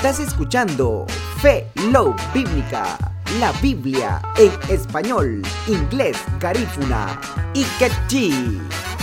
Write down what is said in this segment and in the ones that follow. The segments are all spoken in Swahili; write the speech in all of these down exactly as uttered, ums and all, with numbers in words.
Estás escuchando Fe Love Bíblica, la Biblia en español, inglés, garífuna y quechí.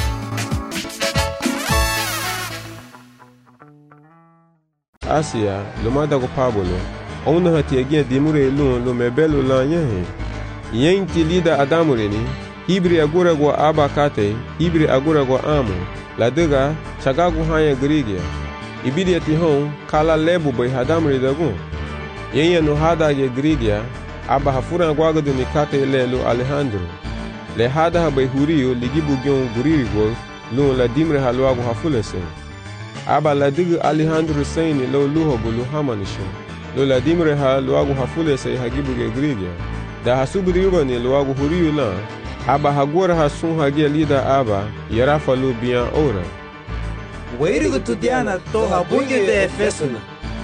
Asia, lo mada ko Pablo, ona hati agia dimure lu lo mebelo la nyahe. Yen ti lida adamure ni, hibri agura go abakate, hibri agura go amo, la dega chagagu haya grigia. Ibidi ati hon kala lebu bai hadamure dagu. Yen no hada ge grigia, aba hafura gwaga de nikate lelo Alejandro. Le hada bai huriyo ligibu gyon guriri go, lu la dimre halwagu hafulese. Aba la digu Alejandro Saini lo luho bulu hamanisho. Lo la dimre ha luagu hafule say hagibu ge grigia. Da hasubri yuga ni luagu huriyu la. Aba hagura hasun hagia lida aba yarafa lu biyan ora. Weirigu tudiana to habungi de Efesuna.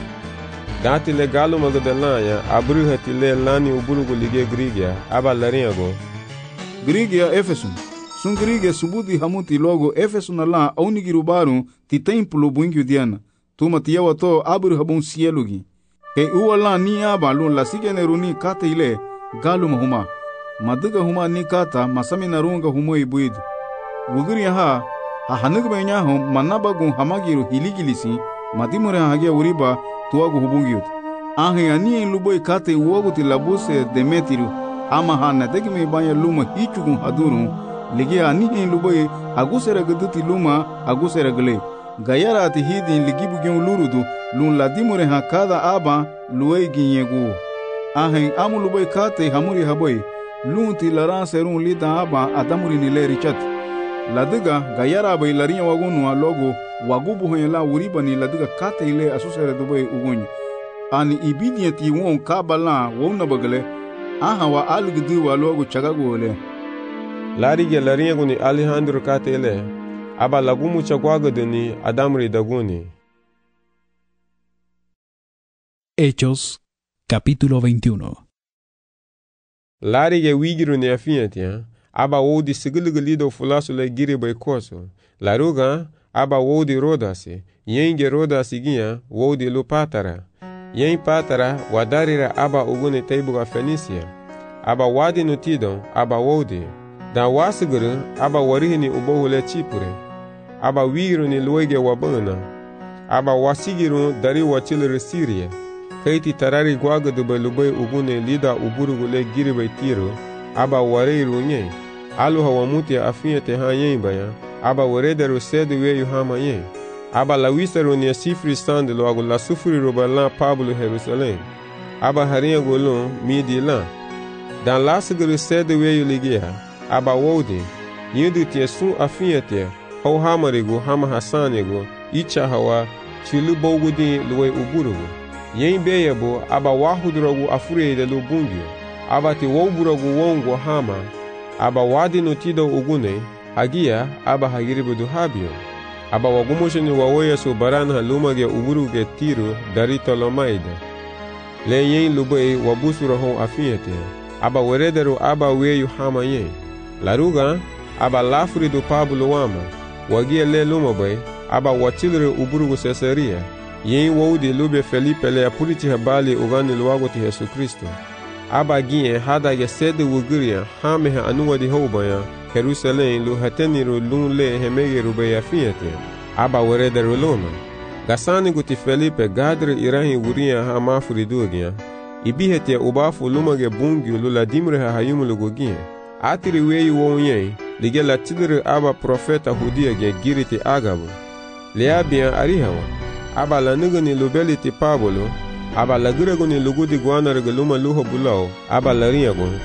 Dati le galu magadelanya abru hati le lani uburugu lige grigia. Aba larinyago. Grigia Efesun. Sun grigia subudi hamuti logo Efesuna la aunigirubaru ti templo bungi diana. Tuma tiyawa to abru habun sielugi. Ke uwala ni aba lun la sigeneru ni kata ile galu mahuma. Maduga huma ni kata masami narunga humo ibuidu. Wuguri ha ha hanugbe nyaho manabagun hamagiru hiligilisi madimure hagia uriba tuagu hubungiut. Ahe ani en luboi kate uogu ti labuse demetiru ama hana tegime banya luma hichugun hadurun. Ligi ani en luboi agusera gaduti luma agusera gale. Gayara ati hidin ligibu gyon lurudu lun ladimure ha kada aba luei ginyegu. Ahen amu luboi kate hamuri haboi lun ti laran serun lida aba adamuri nile richat. Ladiga gayara bai larinya wagunu a logo wagubu honyela uriba ni ladiga kate ile asusere dubai ugonyi. Ani ibidienti won kabala wona bagale aha wa algdu wa logo chagagu ole. Larige larinya guni Alejandro kate ile. Aba lagumu chagwaga deni adamri daguni. Hechos, capítulo veintiuno. Larige wigiru ne afinetia. Aba wodi sigiliglido fulasu le giri bai koso. Laruga aba wodi rodasi. Yenge rodasi ginha wodi lu patara. Yen patara wadarira aba ugune teibuga Fenisia. Aba wadi nutidon aba wodi. Da wasiguru aba warihini ubohule chipure. Aba wiru ni luege wabana. Aba wasigiru dari wachilere Syria. Kaiti tarari gwaga dube lubei ugune lida uburugule giribe tiro. Aba wareiru nye. Aluha wamuti afinyete ha yen baya. Aba warederu sedu weyu hama yen. Aba lawisaru ni sifri sande lo agu la sufuri robalan Pablo Jerusalem. Aba harinha golon midi lan. Dan lasiguru sedu weyu ligia. Aba wodi. Yindu tie sun afinyete. Hau hamarigo hama hasanigo. Icha hawa chilu bogudi luwe uburugu. Yen beyebo aba wahudrogu afurede lu bungyo. Aba ti woburagu wongo hama. Aba wadi notido ugune. Hagia aba hagiribudu habio. Aba wagumosheni wawoya so baran halumage uburuge tiro dari Tolomaida. Le yen lubei wabusura hon afiyete. Aba werederu aba weyu hama yen. Laruga aba lafuridu Pablo wama. Wagia le lumabai aba wachilre uburugu Caesarea. Yen wodi lube Felipe le apuriti habali ugani luwago ti Yesu Kristo. Aba ginye hada ge sede wuguria hamehe anuwa di houbaya Jerusalem lu hateniru lun le hemege rubeya fiyete. Aba werederu lona. Gasani guti Felipe gadre irahi wuria ha mafuri dugia. Ibihete ubafu lumage bungiu lula dimre ha hayumulu gugia. Atiri weyu wonye lige la tidre aba profeta hudia ge giriti agabu. Leabian arihawa. Aba la nugani lubeliti Pablo. Aba la guraguni lugudi guana regaluma luho bulao. Aba la riagon.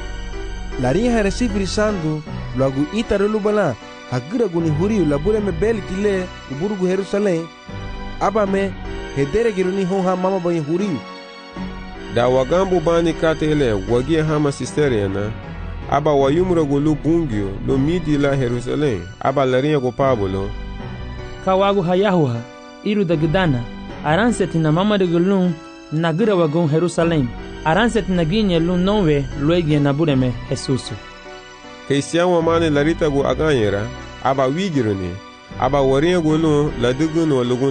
La rinha recibri sandu logo itare lubala. Haguraguni huriu la bure me beliti le uburugu Jerusalem. Aba me hedere giruni honha mama banyi huriu. Da wagambu bani kate ele wagia hama sisteriana. Aba wayumuragu lu bungio lu midi la Jerusalem. Aba la riago Pablo. Kawagu hayahuha iru da gudana. Aranseti na mama de gulun nagira wagon Jerusalem. Aranseti na ginye lun nonwe luegie na bureme Jesusu. Keisiawa mane larita gu aganyera. Aba wigiruni. Aba waria gulun la dugun wa lugun